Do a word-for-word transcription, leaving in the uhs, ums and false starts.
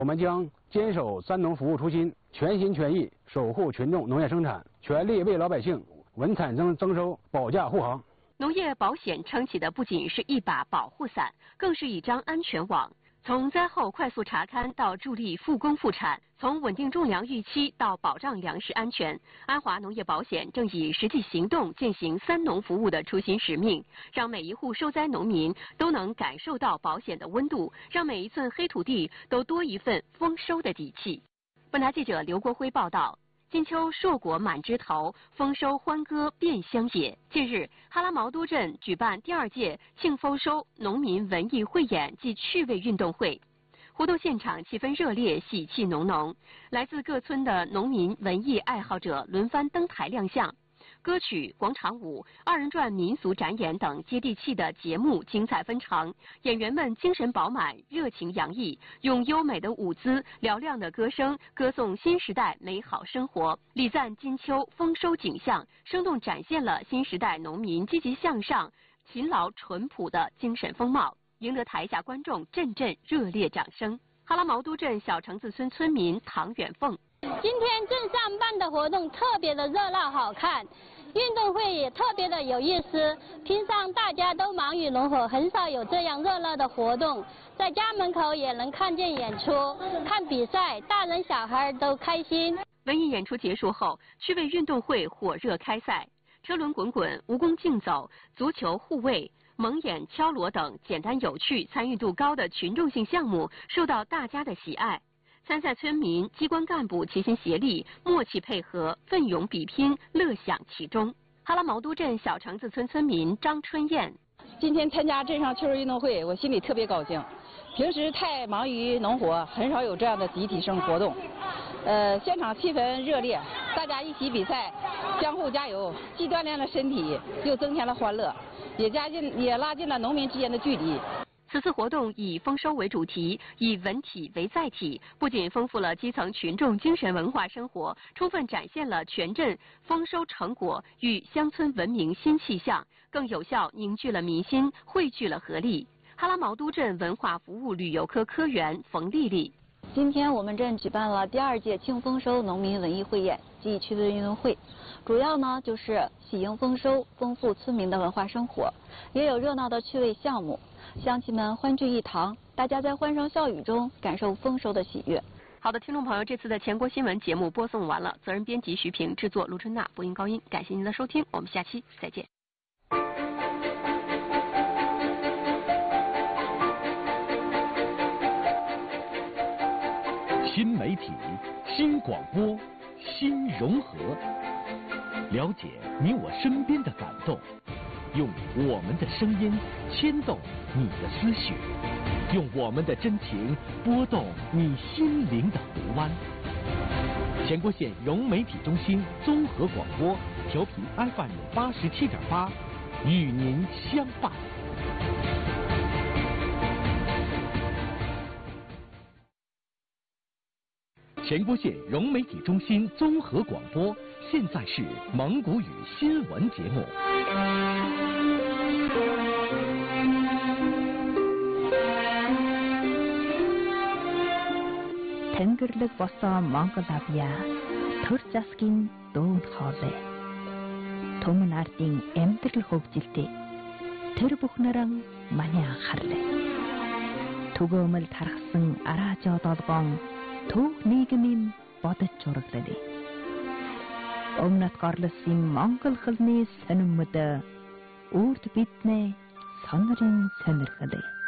我们将坚守三农服务初心，全心全意守护群众农业生产，全力为老百姓稳产增增收保驾护航。 农业保险撑起的不仅是一把保护伞，更是一张安全网。从灾后快速查勘到助力复工复产，从稳定种粮预期到保障粮食安全，安华农业保险正以实际行动践行三农服务的初心使命，让每一户受灾农民都能感受到保险的温度，让每一寸黑土地都多一份丰收的底气。本台记者刘国辉报道。金秋硕果满枝头，丰收欢歌遍乡野。近日，哈拉毛都镇举办第二届庆丰收农民文艺汇演暨趣味运动会。活动现场气氛热烈，喜气浓浓。来自各村的农民文艺爱好者轮番登台亮相。歌曲、广场舞、二人转民俗展演等接地气的节目精彩纷呈，演员们精神饱满、热情洋溢，用优美的舞姿、嘹亮的歌声歌颂新时代美好生活，礼赞金秋丰收景象，生动展现了新时代农民积极向上、勤劳淳朴的精神风貌，赢得台下观众阵阵热烈掌声。哈拉毛都镇小橙子村村民唐远凤。 今天镇上办的活动特别的热闹好看，运动会也特别的有意思。平常大家都忙于农活，很少有这样热闹的活动。在家门口也能看见演出、看比赛，大人小孩都开心。 文艺演出结束后，趣味运动会火热开赛，车轮滚滚、蜈蚣竞走、足球互喂、蒙眼敲锣等简单有趣、参与度高的群众性项目受到大家的喜爱。参赛村民、机关干部齐心协力、默契配合、奋勇比拼，乐享其中。哈拉毛都镇小橙子村村民张春燕： 今天参加镇上趣味运动会，我心里特别高兴。平时太忙于农活，很少有这样的集体性活动。呃，现场气氛热烈，大家一起比赛，相互加油，既锻炼了身体，又增添了欢乐，也加近也拉近了农民之间的距离。 此次活动以丰收为主题，以文体为载体，不仅丰富了基层群众精神文化生活，充分展现了全镇丰收成果与乡村文明新气象，更有效凝聚了民心，汇聚了合力。哈拉毛都镇文化服务旅游科科员冯丽丽： 今天我们镇举办了第二届庆丰收农民文艺汇演暨趣味运动会，主要呢就是喜迎丰收，丰富村民的文化生活，也有热闹的趣味项目。乡亲们欢聚一堂，大家在欢声笑语中感受丰收的喜悦。 好的，听众朋友，这次的全国新闻节目播送完了，责任编辑徐平，制作卢春娜，播音高音，感谢您的收听，我们下期再见。 新媒体、新广播、新融合，了解你我身边的感动。用我们的声音牵动你的思绪，用我们的真情拨动你心灵的湖湾。全国县融媒体中心综合广播调频 F M 八十七点八，与您相伴。全国县融媒体中心综合广播，现在是蒙古语新闻节目。 Тэнгэрлэг босон Монгол авьяа төр засгийн дүүн хоолой. Түмэн ардын амьдрал хөгжилтэй. Тэр бүхнэрэн маний анхаарлаа. Түгөөмөл тархсан араажоо долгоон төв нийгмийн бодож зураглалаа. Өмнөд горлосын Монгол хэлний сонирмод үрд биднээ сонирын сонирхлаа.